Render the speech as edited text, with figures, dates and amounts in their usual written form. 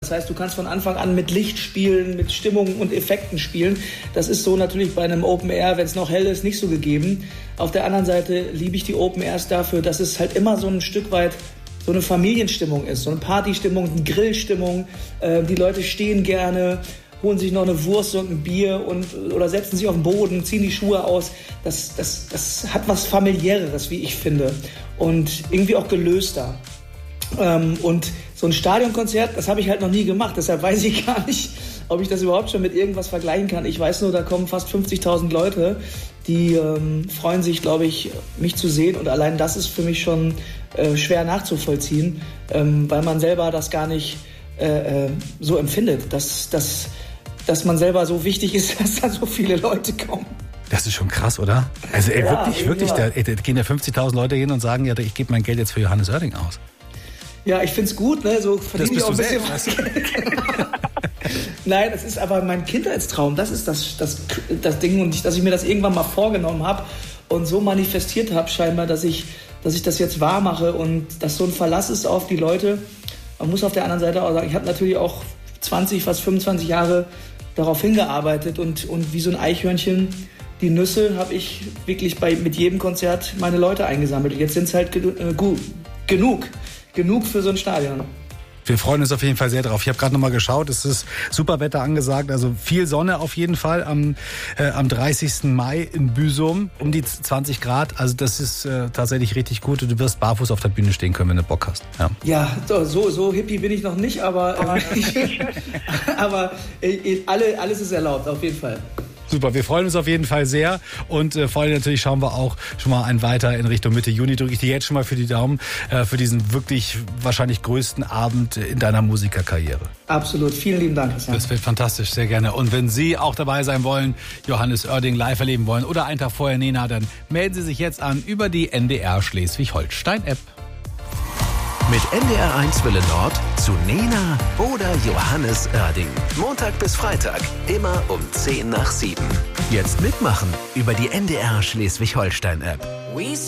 Das heißt, du kannst von Anfang an mit Licht spielen, mit Stimmung und Effekten spielen. Das ist so natürlich bei einem Open Air, wenn es noch hell ist, nicht so gegeben. Auf der anderen Seite liebe ich die Open Airs dafür, dass es halt immer so ein Stück weit so eine Familienstimmung ist, so eine Partystimmung, eine Grillstimmung. Die Leute stehen gerne, holen sich noch eine Wurst und ein Bier oder setzen sich auf den Boden, ziehen die Schuhe aus. Das hat was Familiäreres, wie ich finde. Und irgendwie auch gelöster. Und so ein Stadionkonzert, das habe ich halt noch nie gemacht. Deshalb weiß ich gar nicht, ob ich das überhaupt schon mit irgendwas vergleichen kann. Ich weiß nur, da kommen fast 50.000 Leute, die freuen sich, glaube ich, mich zu sehen. Und allein das ist für mich schon schwer nachzuvollziehen, weil man selber das gar nicht so empfindet, dass man selber so wichtig ist, dass da so viele Leute kommen. Das ist schon krass, oder? Also Ja, wirklich, ja. da gehen ja 50.000 Leute hin und sagen, ja, ich gebe mein Geld jetzt für Johannes Oerding aus. Ja, ich find's gut, ne? So verdiene ich auch ein bisschen was. Nein, das ist aber mein Kindheitstraum. Das ist das Ding, und dass ich mir das irgendwann mal vorgenommen habe und so manifestiert habe scheinbar, dass ich das jetzt wahr mache und dass so ein Verlass ist auf die Leute. Man muss auf der anderen Seite auch sagen, ich habe natürlich auch fast 25 Jahre darauf hingearbeitet und wie so ein Eichhörnchen, die Nüsse habe ich wirklich mit jedem Konzert meine Leute eingesammelt. Jetzt sind es halt genug für so ein Stadion. Wir freuen uns auf jeden Fall sehr drauf. Ich habe gerade nochmal geschaut, es ist super Wetter angesagt, also viel Sonne auf jeden Fall am 30. Mai in Büsum, um die 20 Grad. Also das ist tatsächlich richtig gut und du wirst barfuß auf der Bühne stehen können, wenn du Bock hast. Ja, so hippie bin ich noch nicht, aber alles ist erlaubt, auf jeden Fall. Super, wir freuen uns auf jeden Fall sehr und vor allem natürlich schauen wir auch schon mal ein weiter in Richtung Mitte Juni. Drücke ich dir jetzt schon mal für die Daumen für diesen wirklich wahrscheinlich größten Abend in deiner Musikerkarriere. Absolut, vielen lieben Dank. Das wird fantastisch, sehr gerne. Und wenn Sie auch dabei sein wollen, Johannes Oerding live erleben wollen oder einen Tag vorher Nena, dann melden Sie sich jetzt an über die NDR Schleswig-Holstein-App. Mit NDR1 Welle Nord zu Nena oder Johannes Oerding. Montag bis Freitag, immer um 6:50. Jetzt mitmachen über die NDR Schleswig-Holstein-App.